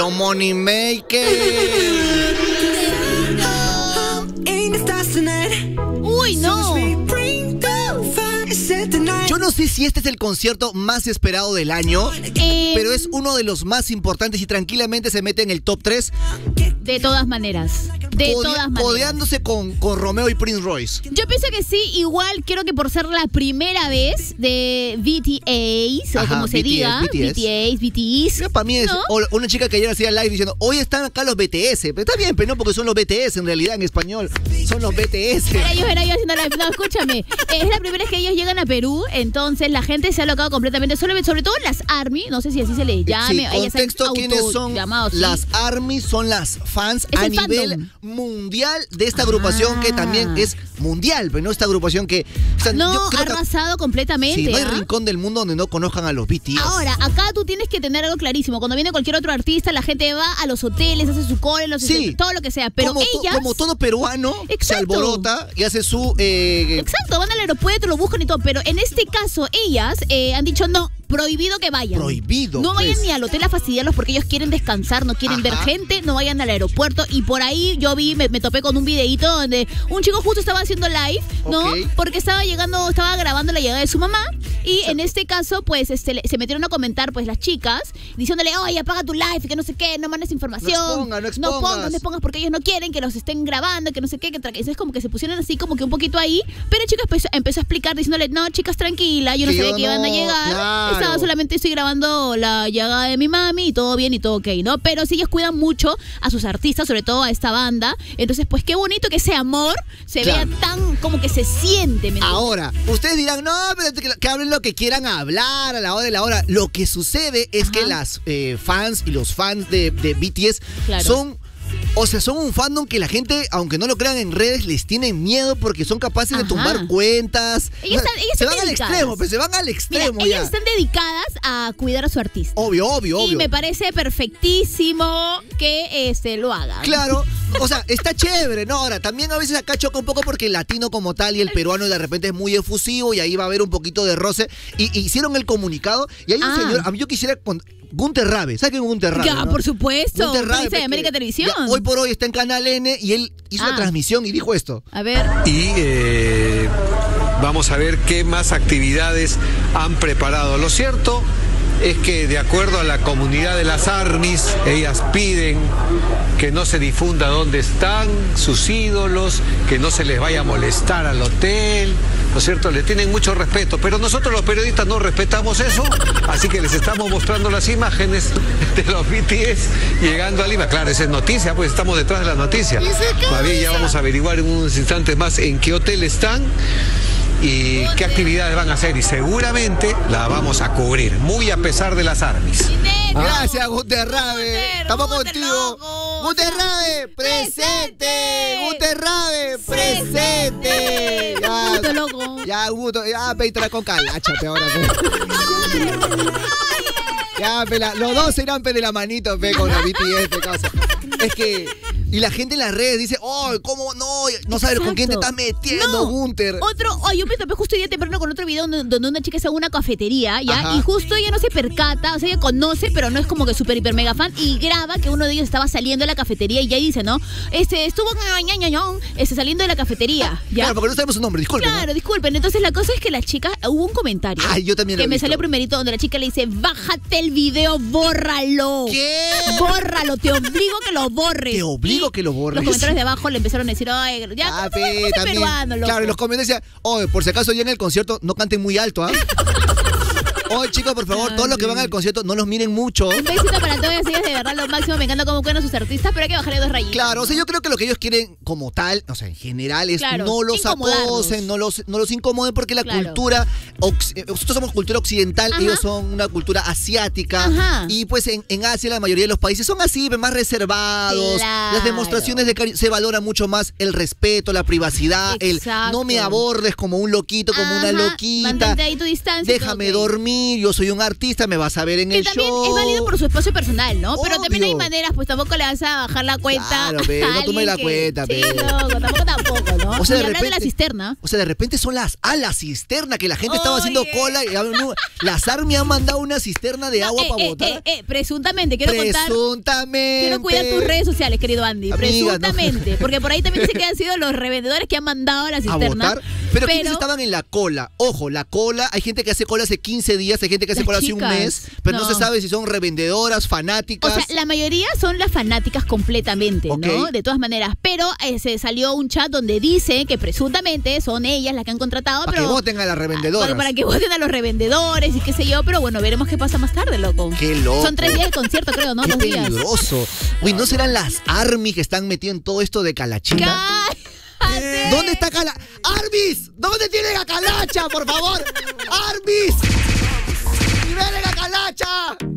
los money makers. Uy, no. Yo no sé si este es el concierto más esperado del año, pero es uno de los más importantes y tranquilamente se mete en el top 3. De todas maneras. Codeándose con Romeo y Prince Royce. Yo pienso que sí, igual creo que por ser la primera vez de BTS, o como se diga, BTS. Para mí es ¿no? una chica que ayer hacía live diciendo, hoy están acá los BTS. Pero está bien, pero no porque son los BTS en realidad en español. Son los BTS. Era yo haciendo live. No, escúchame. Es la primera vez que ellos llegan a Perú, entonces la gente se ha alocado completamente. Sobre todo las ARMY, no sé si así se les llame. Sí, contexto, ¿quiénes son? Las ARMY son las fans a nivel mundial de esta agrupación que también es mundial, pero no esta agrupación que... O sea, no, ha arrasado completamente. Sí, no hay rincón del mundo donde no conozcan a los BTS. Ahora, acá tú tienes que tener algo clarísimo. Cuando viene cualquier otro artista, la gente va a los hoteles, hace su call, todo lo que sea. Pero ellas... Como todo peruano, se alborota y hace su... Exacto, van al aeropuerto, lo buscan y todo. Pero en este caso, ellas han dicho no. Prohibido que vayan. Prohibido. No vayan ni al hotel a fastidiarlos porque ellos quieren descansar, no quieren ver gente, no vayan al aeropuerto. Y por ahí yo me topé con un videíto donde un chico justo estaba haciendo live, ¿no? Porque estaba grabando la llegada de su mamá. Y en este caso, pues, se metieron a comentar, pues, las chicas, diciéndole, oye, apaga tu live, que no sé qué, no mandes información. No expongas porque ellos no quieren que los estén grabando, que no sé qué, es como que se pusieron así como que un poquito ahí. Pero chicas empezó a explicar diciéndole, no, chicas, tranquila, yo no sabía que iban a llegar. Claro. Solamente estoy grabando la llegada de mi mami y todo bien y todo ok, ¿no? Pero sí ellos cuidan mucho a sus artistas, sobre todo a esta banda. Entonces, pues qué bonito que ese amor se vea tan como que se siente. Ahora, ustedes dirán, no, pero que hablen lo que quieran hablar a la hora de la hora. Lo que sucede es que las fans y los fans de BTS son un fandom que la gente, aunque no lo crean en redes, les tienen miedo porque son capaces de tumbar cuentas. Ellas se van al extremo, pues se van al extremo. Mira, ellas están dedicadas a cuidar a su artista. Obvio. Y me parece perfectísimo que lo hagan. Claro, o sea, está chévere, ¿no? Ahora, también a veces acá choca un poco porque el latino como tal y el peruano de repente es muy efusivo y ahí va a haber un poquito de roce. Y hicieron el comunicado y hay un señor, yo quisiera... Gunther Rabe, ¿sabes quién es Gunther Rabe? Ya, ¿no? Por supuesto. Gunther Rabe, de América Televisión. Hoy por hoy está en Canal N y él hizo una transmisión y dijo esto. A ver. Y vamos a ver qué más actividades han preparado. Lo cierto es que de acuerdo a la comunidad de las ARMYs, ellas piden que no se difunda dónde están sus ídolos, que no se les vaya a molestar al hotel, ¿no es cierto? Le tienen mucho respeto, pero nosotros los periodistas no respetamos eso, así que les estamos mostrando las imágenes de los BTS llegando a Lima. Claro, esa es noticia, pues estamos detrás de la noticia. Más bien ya vamos a averiguar en unos instantes más en qué hotel están y qué actividades van a hacer, y seguramente la vamos a cubrir, muy a pesar de las ARMYs. Gracias, Gunther Rabe. Estamos contigo. Gunther Rabe, presente. Gunther Rabe, presente. Ya, Guto, ya, Peitra con caláchate ahora. Ya, los dos serán de la manito, con la BTS, casa. Es que... Y la gente en las redes dice, oh, ¿cómo no? No sabes con quién te estás metiendo, Gunther. Yo me topé justo el día temprano con otro video donde una chica está en una cafetería, ¿ya? Y justo ella no se percata, o sea, ella conoce, pero no es como que súper, hiper, mega fan, y graba que uno de ellos estaba saliendo de la cafetería y ya dice, ¿no? Estuvo saliendo de la cafetería, ¿ya? Claro, porque no sabemos su nombre, disculpen. Claro, disculpen. Entonces la cosa es que la chica, hubo un comentario. Ay, yo también lo he visto. Que me salió primerito, donde la chica le dice, bájate el video, bórralo. ¿Qué? Bórralo, te obligo que lo borres. Te obligo que lo borres. Los comentarios de abajo le empezaron a decir, ay, ya, no peruano, loco. Claro, y los comentarios decían, oye, por si acaso ya en el concierto no canten muy alto, ¿ah? Oye, chicos, por favor, todos los que van al concierto no los miren mucho. Un besito para todas ellas, de verdad, lo máximo. Me encanta cómo cuidan a sus artistas, pero hay que bajarle 2 rayitas. Claro, o sea, yo creo que lo que ellos quieren como tal, o sea, en general, es no los acosen, no los incomoden, porque la cultura, nosotros somos cultura occidental, ellos son una cultura asiática. Y pues en Asia la mayoría de los países son así, más reservados. Las demostraciones de cariño, se valora mucho más el respeto, la privacidad, el no me abordes como un loquito, como una loquita. Mantente ahí tu distancia. Déjame dormir. Yo soy un artista, me vas a ver en el show. Que también es válido por su espacio personal, ¿no? Pero también hay maneras, pues tampoco le vas a bajar la cuenta. Claro, no tomes la cuenta, tampoco. tampoco, ¿no? O sea, de repente, de la cisterna. O sea, de repente son la cisterna que la gente estaba haciendo cola. Y, las ARMY han mandado una cisterna de agua para botar. Presuntamente, quiero contar. Presuntamente. Quiero cuidar tus redes sociales, querido Andy. Amiga, presuntamente. ¿No? Porque por ahí también dice que han sido los revendedores que han mandado a la cisterna. ¿A votar? Pero ¿quiénes estaban en la cola? Ojo, la cola, hay gente que hace cola hace 15 días, hay gente que hace cola hace un mes, pero no se sabe si son revendedoras, fanáticas. O sea, la mayoría son las fanáticas completamente, ¿no? De todas maneras. Pero se salió un chat donde dice que presuntamente son ellas las que han contratado. Para que voten a las revendedoras. Para que voten a los revendedores y qué sé yo, pero bueno, veremos qué pasa más tarde, loco. Qué loco. Son 3 días de concierto, creo, ¿no? Qué peligroso. Uy, ¿no serán las ARMY que están metidas en todo esto de Calachita? ¿Dónde está ¡Armis! ¿Dónde tienen a Calacha, por favor? ¡Armis! ¡Liberen a Calacha!